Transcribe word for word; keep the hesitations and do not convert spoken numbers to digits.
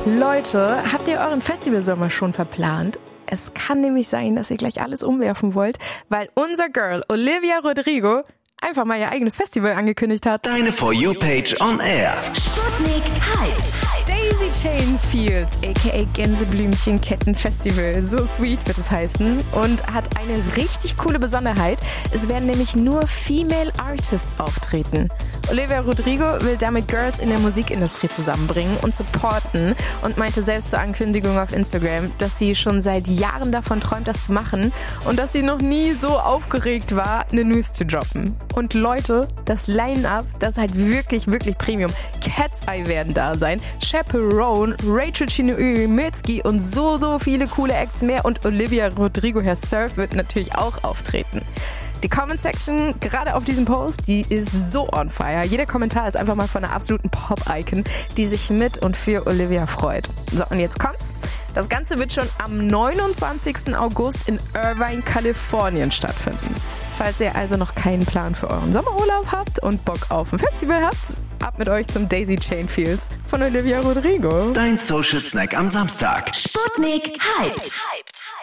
Leute, habt ihr euren Festivalsommer schon verplant? Es kann nämlich sein, dass ihr gleich alles umwerfen wollt, weil unser Girl Olivia Rodrigo einfach mal ihr eigenes Festival angekündigt hat. Deine For You-Page on Air. Sputnik hyped. Daisy Chain Fields, aka Gänseblümchen-Kettenfestival. So sweet wird es heißen und hat eine richtig coole Besonderheit. Es werden nämlich nur Female Artists auftreten. Olivia Rodrigo will damit Girls in der Musikindustrie zusammenbringen und supporten und meinte selbst zur Ankündigung auf Instagram, dass sie schon seit Jahren davon träumt, das zu machen und dass sie noch nie so aufgeregt war, eine News zu droppen. Und Leute, das Line-Up, das ist halt wirklich, wirklich Premium. Cat's Eye werden da sein, Chaperone, Rachel Chinoy-Milski und so, so viele coole Acts mehr. Und Olivia Rodrigo herself wird natürlich auch auftreten. Die Comment-Section, gerade auf diesem Post, die ist so on fire. Jeder Kommentar ist einfach mal von einer absoluten Pop-Icon, die sich mit und für Olivia freut. So, und jetzt kommt's. Das Ganze wird schon am neunundzwanzigsten August in Irvine, Kalifornien stattfinden. Falls ihr also noch keinen Plan für euren Sommerurlaub habt und Bock auf ein Festival habt, ab mit euch zum Daisy Chain Fields von Olivia Rodrigo. Dein Social Snack am Samstag. Sputnik hyped.